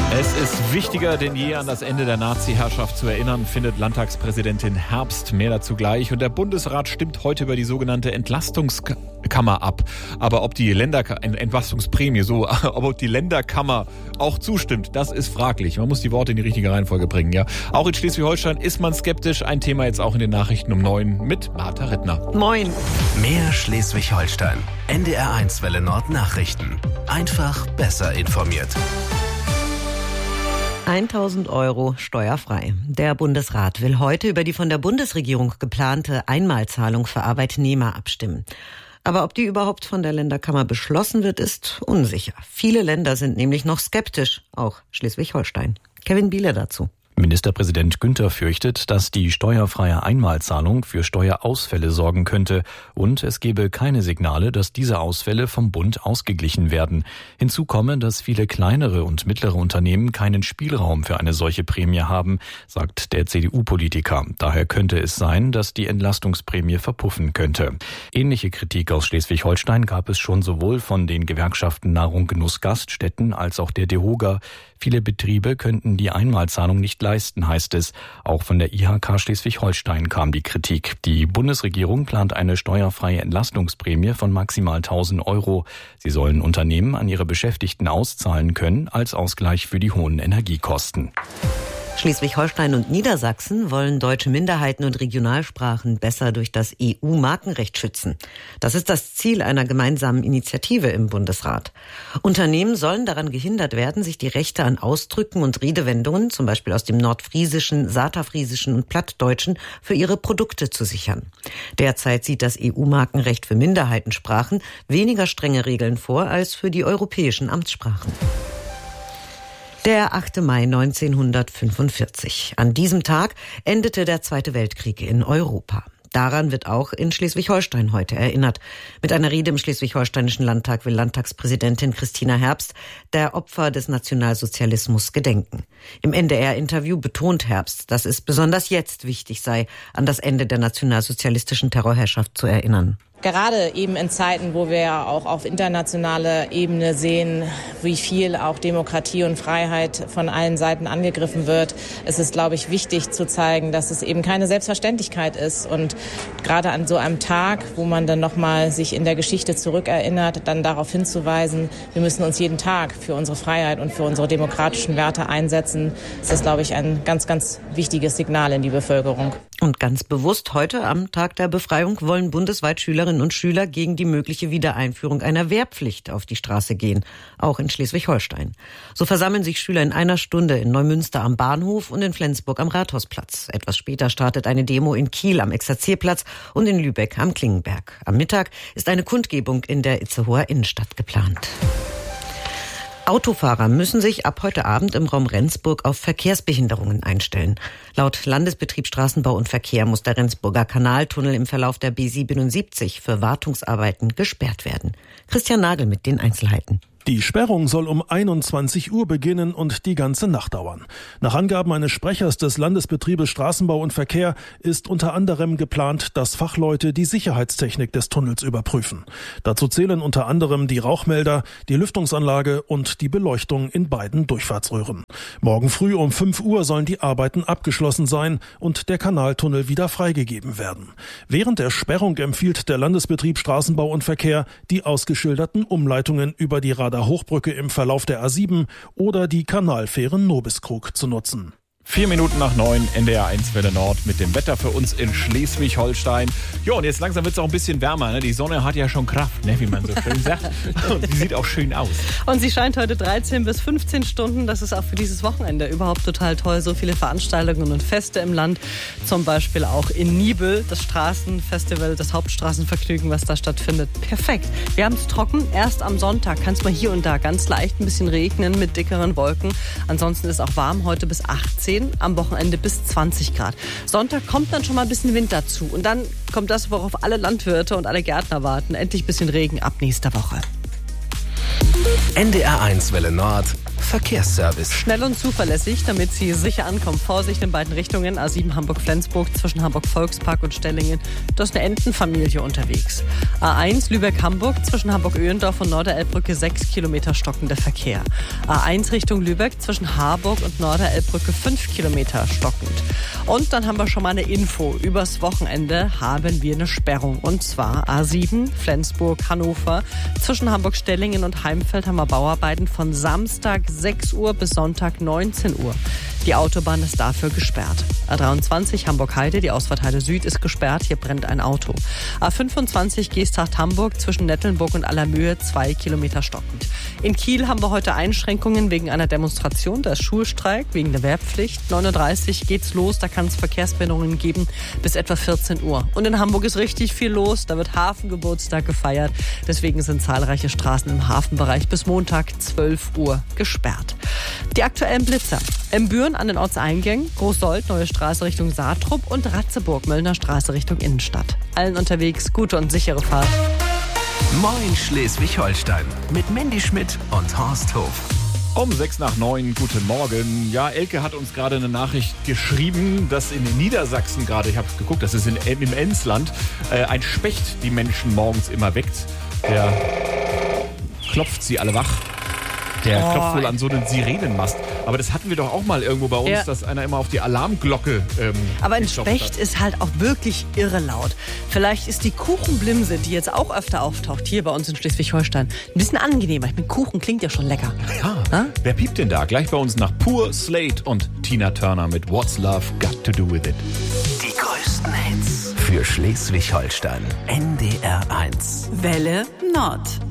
Es ist wichtiger denn je, an das Ende der Nazi-Herrschaft zu erinnern, findet Landtagspräsidentin Herbst. Mehr dazu gleich. Und der Bundesrat stimmt heute über die sogenannte Entlastungskammer ab. Aber ob die Entlastungsprämie, ob die Länderkammer auch zustimmt, das ist fraglich. Man muss die Worte in die richtige Reihenfolge bringen, ja. Auch in Schleswig-Holstein ist man skeptisch. Ein Thema jetzt auch in den Nachrichten um 9 mit Martha Rittner. Moin. Mehr Schleswig-Holstein. NDR1 Welle Nord Nachrichten. Einfach besser informiert. 1.000 € steuerfrei. Der Bundesrat will heute über die von der Bundesregierung geplante Einmalzahlung für Arbeitnehmer abstimmen. Aber ob die überhaupt von der Länderkammer beschlossen wird, ist unsicher. Viele Länder sind nämlich noch skeptisch, auch Schleswig-Holstein. Kevin Bieler dazu. Ministerpräsident Günther fürchtet, dass die steuerfreie Einmalzahlung für Steuerausfälle sorgen könnte und es gebe keine Signale, dass diese Ausfälle vom Bund ausgeglichen werden. Hinzu komme, dass viele kleinere und mittlere Unternehmen keinen Spielraum für eine solche Prämie haben, sagt der CDU-Politiker. Daher könnte es sein, dass die Entlastungsprämie verpuffen könnte. Ähnliche Kritik aus Schleswig-Holstein gab es schon sowohl von den Gewerkschaften Nahrung, Genuss, Gaststätten als auch der DEHOGA. Viele Betriebe könnten die Einmalzahlung nicht leisten, heißt es. Auch von der IHK Schleswig-Holstein kam die Kritik. Die Bundesregierung plant eine steuerfreie Entlastungsprämie von maximal 1.000 €. Sie sollen Unternehmen an ihre Beschäftigten auszahlen können als Ausgleich für die hohen Energiekosten. Schleswig-Holstein und Niedersachsen wollen deutsche Minderheiten und Regionalsprachen besser durch das EU-Markenrecht schützen. Das ist das Ziel einer gemeinsamen Initiative im Bundesrat. Unternehmen sollen daran gehindert werden, sich die Rechte an Ausdrücken und Redewendungen, zum Beispiel aus dem Nordfriesischen, Saterfriesischen und Plattdeutschen, für ihre Produkte zu sichern. Derzeit sieht das EU-Markenrecht für Minderheitensprachen weniger strenge Regeln vor als für die europäischen Amtssprachen. Der 8. Mai 1945. An diesem Tag endete der Zweite Weltkrieg in Europa. Daran wird auch in Schleswig-Holstein heute erinnert. Mit einer Rede im Schleswig-Holsteinischen Landtag will Landtagspräsidentin Christina Herbst der Opfer des Nationalsozialismus gedenken. Im NDR-Interview betont Herbst, dass es besonders jetzt wichtig sei, an das Ende der nationalsozialistischen Terrorherrschaft zu erinnern. Gerade eben in Zeiten, wo wir ja auch auf internationaler Ebene sehen, wie viel auch Demokratie und Freiheit von allen Seiten angegriffen wird, ist es, glaube ich, wichtig zu zeigen, dass es eben keine Selbstverständlichkeit ist. Und gerade an so einem Tag, wo man dann nochmal sich in der Geschichte zurückerinnert, dann darauf hinzuweisen, wir müssen uns jeden Tag für unsere Freiheit und für unsere demokratischen Werte einsetzen, ist das, glaube ich, ein ganz, ganz wichtiges Signal in die Bevölkerung. Und ganz bewusst heute am Tag der Befreiung wollen bundesweit Schülerinnen und Schüler gegen die mögliche Wiedereinführung einer Wehrpflicht auf die Straße gehen, auch in Schleswig-Holstein. So versammeln sich Schüler in einer Stunde in Neumünster am Bahnhof und in Flensburg am Rathausplatz. Etwas später startet eine Demo in Kiel am Exerzierplatz und in Lübeck am Klingenberg. Am Mittag ist eine Kundgebung in der Itzehoer Innenstadt geplant. Autofahrer müssen sich ab heute Abend im Raum Rendsburg auf Verkehrsbehinderungen einstellen. Laut Landesbetrieb Straßenbau und Verkehr muss der Rendsburger Kanaltunnel im Verlauf der B77 für Wartungsarbeiten gesperrt werden. Christian Nagel mit den Einzelheiten. Die Sperrung soll um 21 Uhr beginnen und die ganze Nacht dauern. Nach Angaben eines Sprechers des Landesbetriebes Straßenbau und Verkehr ist unter anderem geplant, dass Fachleute die Sicherheitstechnik des Tunnels überprüfen. Dazu zählen unter anderem die Rauchmelder, die Lüftungsanlage und die Beleuchtung in beiden Durchfahrtsröhren. Morgen früh um 5 Uhr sollen die Arbeiten abgeschlossen sein und der Kanaltunnel wieder freigegeben werden. Während der Sperrung empfiehlt der Landesbetrieb Straßenbau und Verkehr, die ausgeschilderten Umleitungen über die Hochbrücke im Verlauf der A7 oder die Kanalfähre Nobiskrug zu nutzen. 4 Minuten nach 9, NDR1 Welle Nord mit dem Wetter für uns in Schleswig-Holstein. Jo, und jetzt langsam wird es auch ein bisschen wärmer. Ne? Die Sonne hat ja schon Kraft, ne? Wie man so schön sagt. Und sie sieht auch schön aus. Und sie scheint heute 13 bis 15 Stunden. Das ist auch für dieses Wochenende überhaupt total toll. So viele Veranstaltungen und Feste im Land. Zum Beispiel auch in Nibel, das Straßenfestival, das Hauptstraßenvergnügen, was da stattfindet. Perfekt. Wir haben es trocken. Erst am Sonntag kann es mal hier und da ganz leicht ein bisschen regnen mit dickeren Wolken. Ansonsten ist es auch warm. Heute bis 18. Am Wochenende bis 20 Grad. Sonntag kommt dann schon mal ein bisschen Wind dazu. Und dann kommt das, worauf alle Landwirte und alle Gärtner warten. Endlich ein bisschen Regen ab nächster Woche. NDR1 Welle Nord Verkehrsservice. Schnell und zuverlässig, damit Sie sicher ankommen. Vorsicht in beiden Richtungen. A7 Hamburg-Flensburg zwischen Hamburg-Volkspark und Stellingen. Da ist eine Entenfamilie unterwegs. A1 Lübeck-Hamburg zwischen Hamburg-Öhendorf und Norderelbbrücke 6 Kilometer stockender Verkehr. A1 Richtung Lübeck zwischen Harburg und Norderelbbrücke 5 Kilometer stockend. Und dann haben wir schon mal eine Info. Übers Wochenende haben wir eine Sperrung. Und zwar A7 Flensburg-Hannover. Zwischen Hamburg-Stellingen und Heimfeld haben wir Bauarbeiten von Samstag 6 Uhr bis Sonntag 19 Uhr. Die Autobahn ist dafür gesperrt. A23 Hamburg-Heide, die Ausfahrt Heide Süd ist gesperrt, hier brennt ein Auto. A25 Geesthacht-Hamburg zwischen Nettelnburg und Allermöhe 2 Kilometer stockend. In Kiel haben wir heute Einschränkungen wegen einer Demonstration, da ist Schulstreik wegen der Wehrpflicht. 9.30 Uhr geht's los, da kann es Verkehrsbehinderungen geben bis etwa 14 Uhr. Und in Hamburg ist richtig viel los, da wird Hafengeburtstag gefeiert. Deswegen sind zahlreiche Straßen im Hafenbereich bis Montag 12 Uhr gesperrt. Die aktuellen Blitzer. In Büren an den Ortseingängen, Großsold, Neue Straße Richtung Saatrup und Ratzeburg, Möllner Straße Richtung Innenstadt. Allen unterwegs gute und sichere Fahrt. Moin Schleswig-Holstein mit Mandy Schmidt und Horst Hof. Um 8:06, guten Morgen. Ja, Elke hat uns gerade eine Nachricht geschrieben, dass in Niedersachsen gerade, ich habe geguckt, das ist im Emsland, ein Specht die Menschen morgens immer weckt. Der klopft sie alle wach. Der klopft wohl an so einen Sirenenmast. Aber das hatten wir doch auch mal irgendwo bei uns, ja, dass einer immer auf die Alarmglocke aber ein Specht ist halt auch wirklich irre laut. Vielleicht ist die Kuchenblimse, die jetzt auch öfter auftaucht, hier bei uns in Schleswig-Holstein, ein bisschen angenehmer. Ich meine, Kuchen klingt ja schon lecker. Ja. Wer piept denn da? Gleich bei uns nach Pur, Slate und Tina Turner mit What's Love Got to Do With It. Die größten Hits für Schleswig-Holstein. NDR1. Welle Nord.